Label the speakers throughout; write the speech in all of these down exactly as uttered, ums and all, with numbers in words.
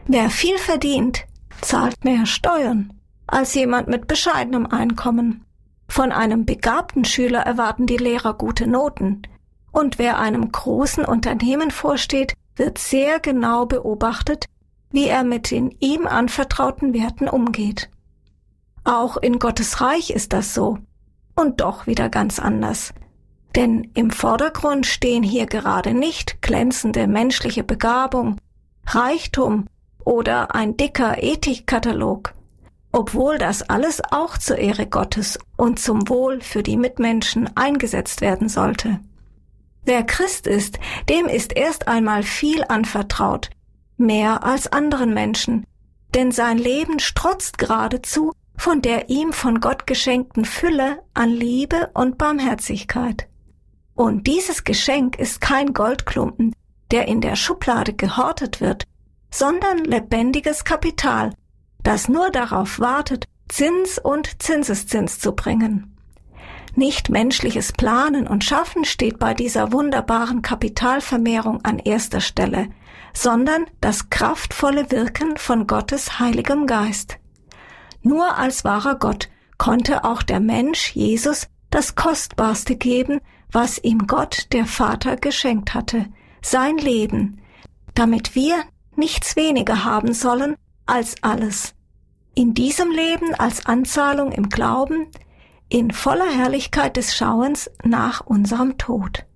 Speaker 1: Wer viel verdient, zahlt mehr Steuern als jemand mit bescheidenem Einkommen. Von einem begabten Schüler erwarten die Lehrer gute Noten. Und wer einem großen Unternehmen vorsteht, wird sehr genau beobachtet, wie er mit den ihm anvertrauten Werten umgeht. Auch in Gottes Reich ist das so. Und doch wieder ganz anders. Denn im Vordergrund stehen hier gerade nicht glänzende menschliche Begabung, Reichtum oder ein dicker Ethikkatalog, obwohl das alles auch zur Ehre Gottes und zum Wohl für die Mitmenschen eingesetzt werden sollte. Wer Christ ist, dem ist erst einmal viel anvertraut, mehr als anderen Menschen, denn sein Leben strotzt geradezu von der ihm von Gott geschenkten Fülle an Liebe und Barmherzigkeit. Und dieses Geschenk ist kein Goldklumpen, der in der Schublade gehortet wird, sondern lebendiges Kapital, das nur darauf wartet, Zins und Zinseszins zu bringen. Nicht menschliches Planen und Schaffen steht bei dieser wunderbaren Kapitalvermehrung an erster Stelle, sondern das kraftvolle Wirken von Gottes Heiligem Geist. Nur als wahrer Gott konnte auch der Mensch Jesus das Kostbarste geben, was ihm Gott, der Vater, geschenkt hatte, sein Leben, damit wir nichts weniger haben sollen als alles. In diesem Leben als Anzahlung im Glauben, in voller Herrlichkeit des Schauens nach unserem Tod.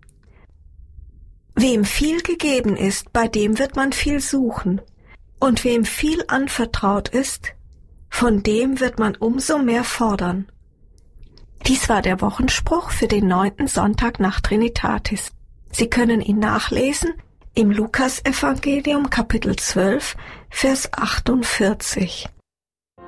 Speaker 1: Wem viel gegeben ist, bei dem wird man viel suchen. Und wem viel anvertraut ist, von dem wird man umso mehr fordern. Dies war der Wochenspruch für den neunten Sonntag nach Trinitatis. Sie können ihn nachlesen im Lukasevangelium Kapitel zwölf, Vers achtundvierzig.